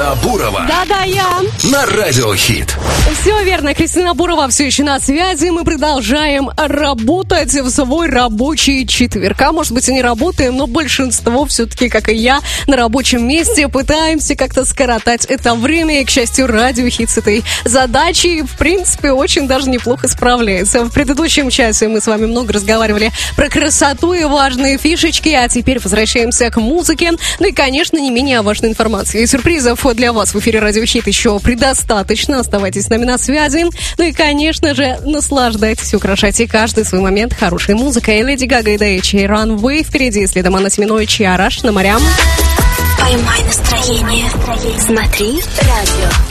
Кристина Бурова. Да-да, я. На Радио Хит. Все верно, Кристина Бурова все еще на связи. Мы продолжаем работать в свой рабочий четверг. А может быть и не работаем, но большинство все-таки, как и я, на рабочем месте пытаемся как-то скоротать это время. И, к счастью, Радио Хит с этой задачей, в принципе, очень даже неплохо справляется. В предыдущем часе мы с вами много разговаривали про красоту и важные фишечки, а теперь возвращаемся к музыке. Ну и, конечно, не менее важной информации. И сюрпризов для вас в эфире Радио Хит еще предостаточно. Оставайтесь с нами на связи. Ну и, конечно же, наслаждайтесь, украшайте каждый свой момент хорошей музыкой. Леди Гага и Дэйчи Runway впереди, следом Анна Семенович и Араш на морям. Поймай настроение. Смотри радио.